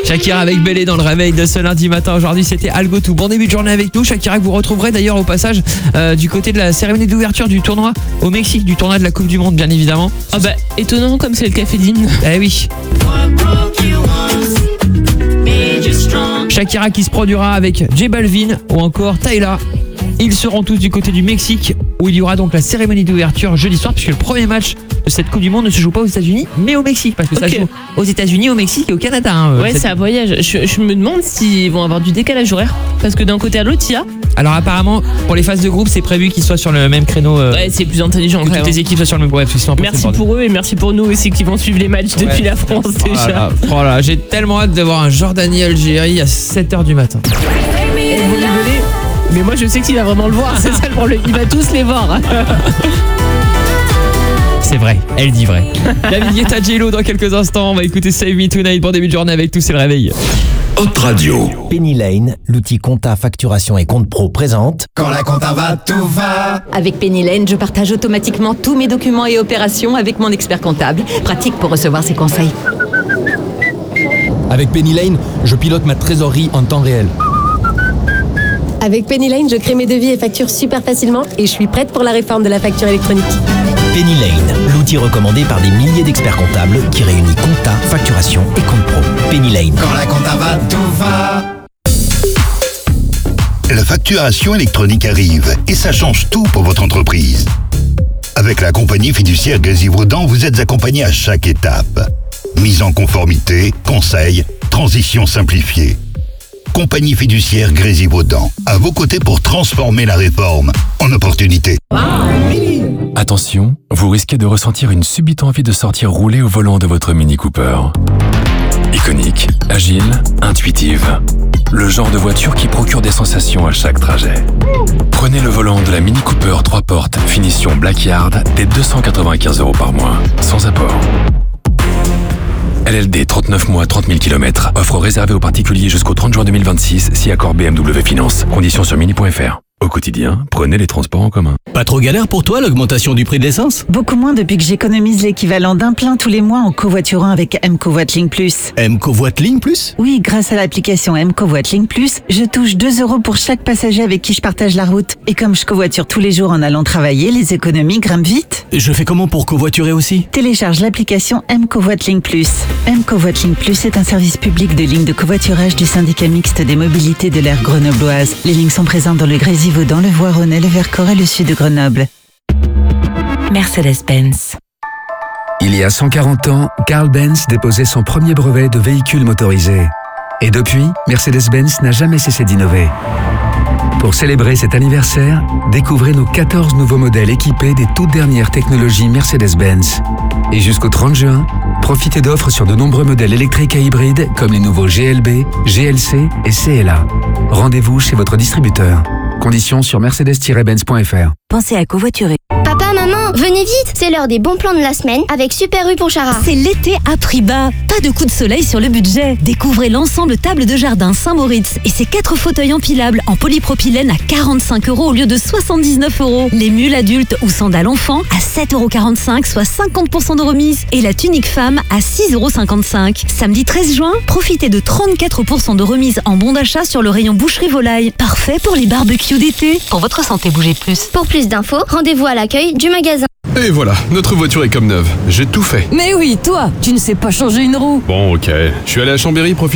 Shakira avec Bélé dans le réveil de ce lundi matin. Aujourd'hui, c'était Algo Tout. Bon début de journée avec nous. Shakira que vous retrouverez d'ailleurs au passage du côté de la cérémonie d'ouverture du tournoi au Mexique, du tournoi de la Coupe du Monde, bien évidemment. Ah bah, étonnant comme c'est le café d'hymne. Eh oui. Shakira qui se produira avec J Balvin ou encore Tyla. Ils seront tous du côté du Mexique où il y aura donc la cérémonie d'ouverture jeudi soir, puisque le premier match de cette Coupe du Monde ne se joue pas aux États-Unis mais au Mexique, parce que ça se joue aux États-Unis, au Mexique et au Canada. Ouais, c'est un voyage. Je me demande s'ils vont avoir du décalage horaire, parce que d'un côté à l'autre, il y a. Alors apparemment, pour les phases de groupe, c'est prévu qu'ils soient sur le même créneau. Ouais, c'est plus intelligent. Que toutes les équipes soient sur le même. Bref, merci pour eux et merci pour nous aussi qui vont suivre les matchs depuis la France déjà. Oh là là, j'ai tellement hâte de voir un Jordanie-Algérie à 7h du matin. Vous rigolez, mais moi je sais qu'il va vraiment le voir, c'est ça le problème, il va tous les voir. C'est vrai, elle dit vrai. David Guetta, J-Lo dans quelques instants. On va écouter Save Me Tonight. Bon début de journée avec tous, c'est le réveil. Hot Radio. Penny Lane, l'outil compta, facturation et compte pro présente. Quand la compta va, tout va. Avec Penny Lane, je partage automatiquement tous mes documents et opérations avec mon expert comptable. Pratique pour recevoir ses conseils. Avec Penny Lane, je pilote ma trésorerie en temps réel. Avec Penny Lane, je crée mes devis et factures super facilement et je suis prête pour la réforme de la facture électronique. Penny Lane, l'outil recommandé par des milliers d'experts comptables qui réunit compta, facturation et compte pro. Penny Lane. Quand la compta va, tout va. La facturation électronique arrive et ça change tout pour votre entreprise. Avec la compagnie fiduciaire Grésivaudan, vous êtes accompagné à chaque étape. Mise en conformité, conseil, transition simplifiée. Compagnie fiduciaire Grésivaudan, à vos côtés pour transformer la réforme en opportunité. Attention, vous risquez de ressentir une subite envie de sortir rouler au volant de votre Mini Cooper. Iconique, agile, intuitive. Le genre de voiture qui procure des sensations à chaque trajet. Prenez le volant de la Mini Cooper 3 portes, finition Blackyard, dès 295 € par mois, sans apport. LLD 39 mois, 30 000 km. Offre réservée aux particuliers jusqu'au 30 juin 2026, si accord BMW Finance. Conditions sur mini.fr. Au quotidien, prenez les transports en commun. Pas trop galère pour toi l'augmentation du prix de l'essence ? Beaucoup moins depuis que j'économise l'équivalent d'un plein tous les mois en covoiturant avec mCovoitlink Plus. mCovoitlink Plus ? Oui, grâce à l'application mCovoitlink Plus, je touche 2 € pour chaque passager avec qui je partage la route. Et comme je covoiture tous les jours en allant travailler, les économies grimpent vite. Je fais comment pour covoiturer aussi ? Télécharge l'application mCovoitlink Plus. mCovoitlink Plus est un service public de ligne de covoiturage du syndicat mixte des mobilités de l'aire grenobloise. Les lignes sont présentes dans le Grésivaudan, le Voironnais, le Vercors et le sud de Grenoble. Mercedes-Benz. Il y a 140 ans, Carl Benz déposait son premier brevet de véhicule motorisé. Et depuis, Mercedes-Benz n'a jamais cessé d'innover. Pour célébrer cet anniversaire, découvrez nos 14 nouveaux modèles équipés des toutes dernières technologies Mercedes-Benz. Et jusqu'au 30 juin, profitez d'offres sur de nombreux modèles électriques et hybrides comme les nouveaux GLB, GLC et CLA. Rendez-vous chez votre distributeur. Conditions sur mercedes-benz.fr. Pensez à covoiturer. Papa, maman, venez vite, c'est l'heure des bons plans de la semaine avec Super U pour Chara. C'est l'été à prix bas, pas de coup de soleil sur le budget. Découvrez l'ensemble table de jardin Saint-Moritz et ses 4 fauteuils empilables en polypropylène à 45 € au lieu de 79 €. Les mules adultes ou sandales enfants à 7,45 €, soit 50% de remise. Et la tunique femme à 6,55 €. Samedi 13 juin, profitez de 34% de remise en bon d'achat sur le rayon boucherie volaille. Parfait pour les barbecues d'été. Pour votre santé, bougez plus. Pour plus d'infos, rendez-vous à l'accueil du magasin. Et voilà, notre voiture est comme neuve. J'ai tout fait. Mais oui, toi, tu ne sais pas changer une roue. Bon, ok. Je suis allé à Chambéry profiter.